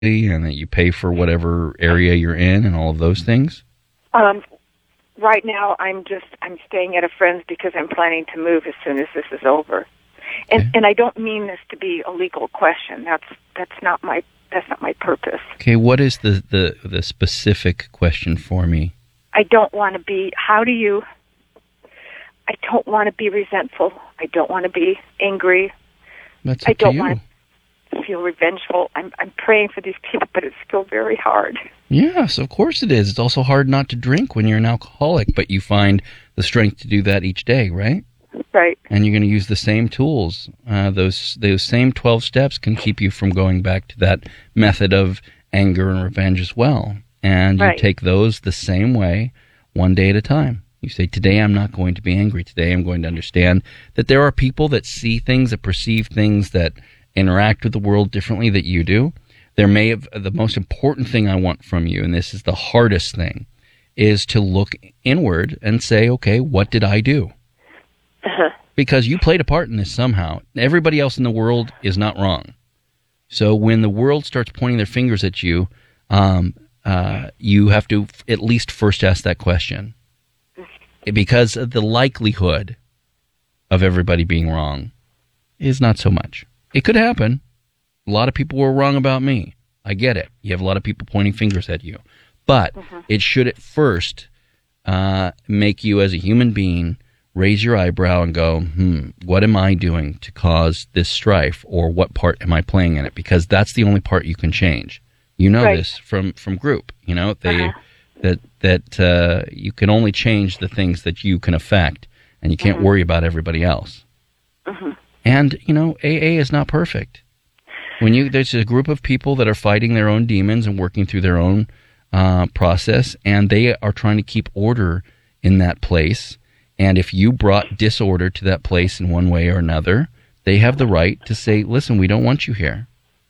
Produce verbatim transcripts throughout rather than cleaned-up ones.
and that you pay for whatever area you're in and all of those things? Um, right now, I'm just I'm staying at a friend's because I'm planning to move as soon as this is over, and Okay. and I don't mean this to be a legal question. That's that's not my that's not my purpose. Okay, what is the, the, the specific question for me? I don't want to be. How do you? I don't want to be resentful. I don't want to be angry. That's I up don't to you. want to feel revengeful. I'm I'm praying for these people, but it's still very hard. Yes, of course it is. It's also hard not to drink when you're an alcoholic, but you find the strength to do that each day, right? Right. And you're going to use the same tools. Uh, those those same twelve steps can keep you from going back to that method of anger and revenge as well. And you Right. take those the same way, one day at a time. You say, today I'm not going to be angry. Today I'm going to understand that there are people that see things, that perceive things, that interact with the world differently that you do. There may have, the most important thing I want from you, and this is the hardest thing, is to look inward and say, okay, what did I do? Uh-huh. Because you played a part in this somehow. Everybody else in the world is not wrong. So when the world starts pointing their fingers at you, um, uh, you have to f- at least first ask that question. Because the likelihood of everybody being wrong is not so much. It could happen. A lot of people were wrong about me. I get it. You have a lot of people pointing fingers at you. But Mhm. it should at first uh, make you as a human being raise your eyebrow and go, hmm, what am I doing to cause this strife, or what part am I playing in it? Because that's the only part you can change. You know Right. this from, from group. You know, they Uh-huh. that that uh, you can only change the things that you can affect, and you can't Mhm. worry about everybody else. Mhm. And, you know, A A is not perfect. When you there's a group of people that are fighting their own demons and working through their own uh, process, and they are trying to keep order in that place. And if you brought disorder to that place in one way or another, they have the right to say, listen, we don't want you here.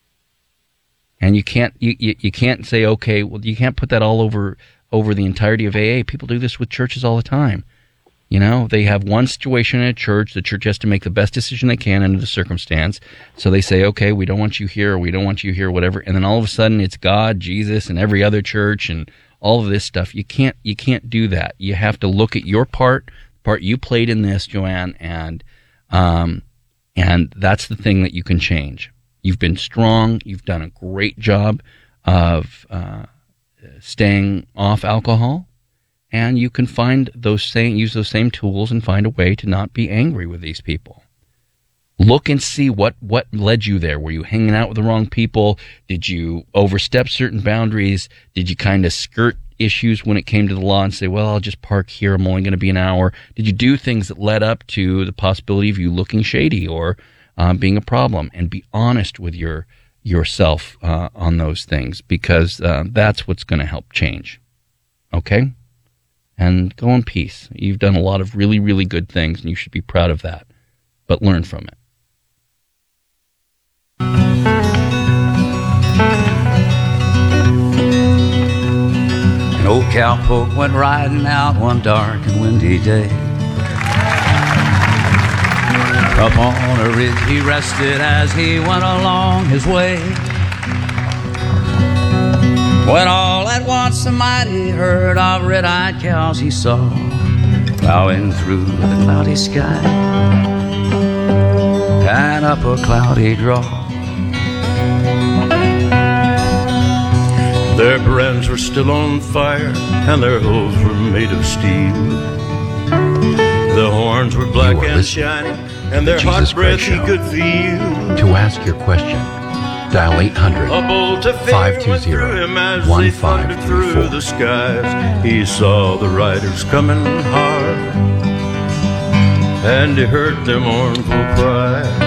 And you can't you, you, you can't say, okay, well, you can't put that all over over the entirety of A A. People do this with churches all the time. You know, they have one situation in a church. The church has to make the best decision they can under the circumstance. So they say, okay, we don't want you here, or we don't want you here, whatever. And then all of a sudden it's God, Jesus, and every other church and all of this stuff. You can't, you can't do that. You have to look at your part, the part you played in this, Joanne, and, um, and that's the thing that you can change. You've been strong. You've done a great job of, uh, staying off alcohol. And you can find those same, use those same tools and find a way to not be angry with these people. Look and see what, what led you there. Were you hanging out with the wrong people? Did you overstep certain boundaries? Did you kind of skirt issues when it came to the law and say, well, I'll just park here. I'm only going to be an hour. Did you do things that led up to the possibility of you looking shady or um, being a problem? And be honest with your yourself uh, on those things, because uh, that's what's going to help change. Okay? And go in peace. You've done a lot of really, really good things, and you should be proud of that. But learn from it. An old cowpoke went riding out one dark and windy day. Up on a ridge he rested as he went along his way. When all at once a mighty herd of red-eyed cows he saw plowing through the cloudy sky and up a cloudy draw. Their brands were still on fire and their hooves were made of steel. The horns were black You are and listening shining, and their to hot Jesus breath Christ he Show. could feel. To ask your question, dial eight hundred, A bolt of fear five two went through zero, him as one they five thundered three through four. the skies. He saw the riders coming hard, and he heard their mournful cry.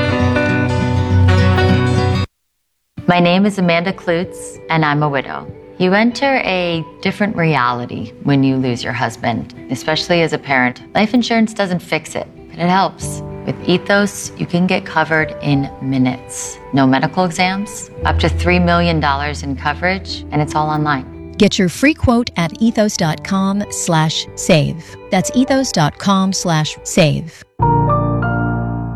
My name is Amanda Klutz, and I'm a widow. You enter a different reality when you lose your husband, especially as a parent. Life insurance doesn't fix it, but it helps. With Ethos, you can get covered in minutes. No medical exams, up to three million dollars in coverage, and it's all online. Get your free quote at ethos.com slash save. That's ethos.com slash save.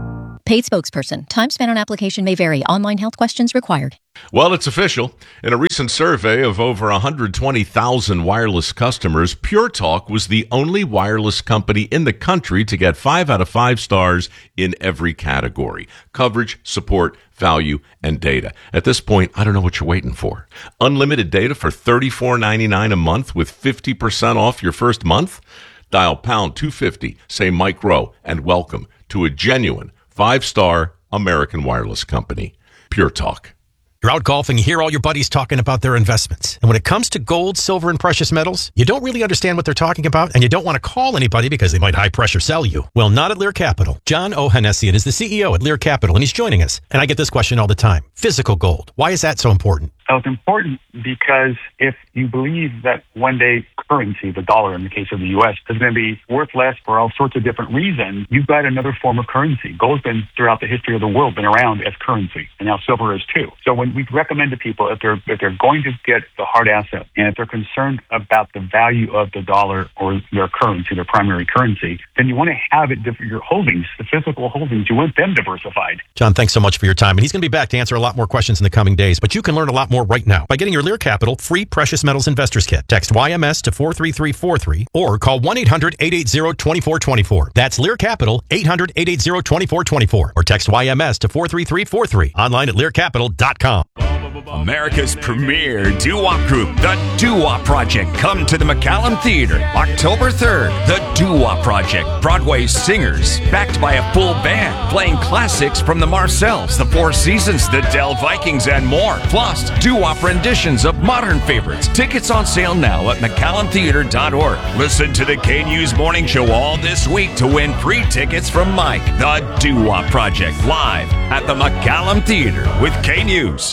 Paid spokesperson. Time spent on application may vary. Online health questions required. Well, it's official. In a recent survey of over one hundred twenty thousand wireless customers, Pure Talk was the only wireless company in the country to get five out of five stars in every category: coverage, support, value, and data. At this point, I don't know what you're waiting for. Unlimited data for thirty-four ninety-nine a month with fifty percent off your first month? Dial pound two fifty, say Mike Rowe, and welcome to a genuine five-star American wireless company. Pure Talk. You're out golfing, you hear all your buddies talking about their investments. And when it comes to gold, silver, and precious metals, you don't really understand what they're talking about, and you don't want to call anybody because they might high-pressure sell you. Well, not at Lear Capital. John Ohanessian is the C E O at Lear Capital, and he's joining us. And I get this question all the time. Physical gold. Why is that so important? So it's important because if you believe that one day currency, the dollar in the case of the U S, is going to be worth less for all sorts of different reasons, you've got another form of currency. Gold's been, throughout the history of the world, been around as currency, and now silver is too. So when we recommend to people, if they're if they're going to get the hard asset, and if they're concerned about the value of the dollar or their currency, their primary currency, then you want to have it different. Your holdings, the physical holdings, you want them diversified. John, thanks so much for your time. And he's going to be back to answer a lot more questions in the coming days. But you can learn a lot more right now by getting your Lear Capital free Precious Metals Investors Kit. Text Y M S to four three three four three or call one eight hundred eight eight zero two four two four. That's Lear Capital, eight hundred eight eight zero two four two four. Or text Y M S to four three three four three. Online at lear capital dot com. America's premier doo-wop group, the Doo-Wop Project, come to the McCallum Theater October third. The Doo-Wop Project, Broadway singers, backed by a full band, playing classics from the Marcells, the Four Seasons, the Dell Vikings, and more. Plus, doo-wop renditions of modern favorites. Tickets on sale now at mccallum theater dot org. Listen to the K-News Morning Show all this week to win free tickets from Mike. The Doo-Wop Project, live at the McCallum Theater with K-News.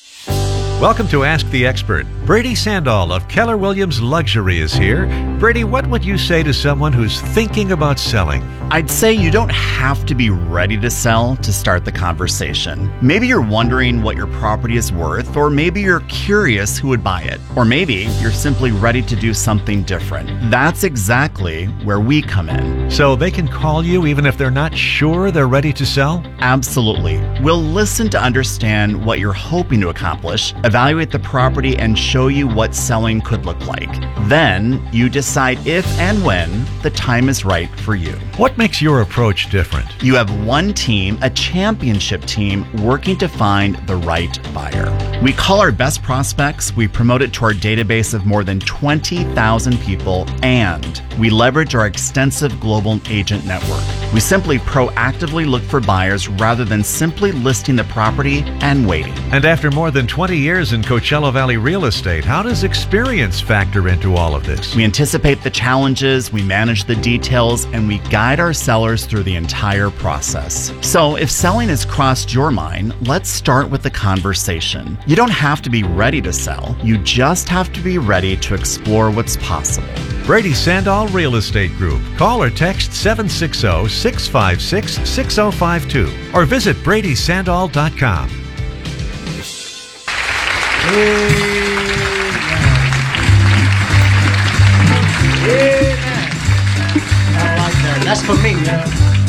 Welcome to Ask the Expert. Brady Sandall of Keller Williams Luxury is here. Brady, what would you say to someone who's thinking about selling? I'd say you don't have to be ready to sell to start the conversation. Maybe you're wondering what your property is worth, or maybe you're curious who would buy it, or maybe you're simply ready to do something different. That's exactly where we come in. So they can call you even if they're not sure they're ready to sell? Absolutely. We'll listen to understand what you're hoping to accomplish, evaluate the property, and show you what selling could look like. Then you decide if and when the time is right for you. What makes your approach different? You have one team, a championship team, working to find the right buyer. We call our best prospects, we promote it to our database of more than twenty thousand people, and we leverage our extensive global agent network. We simply proactively look for buyers rather than simply listing the property and waiting. And after more than twenty years in Coachella Valley real estate, how does experience factor into all of this? We anticipate the challenges, we manage the details, and we guide our sellers through the entire process. So if selling has crossed your mind, let's start with the conversation. You don't have to be ready to sell. You just have to be ready to explore what's possible. Brady Sandall Real Estate Group. Call or text seven six zero, six five six, six zero five two or visit brady sandall dot com. Amen. Amen. I like that. That's for me, man.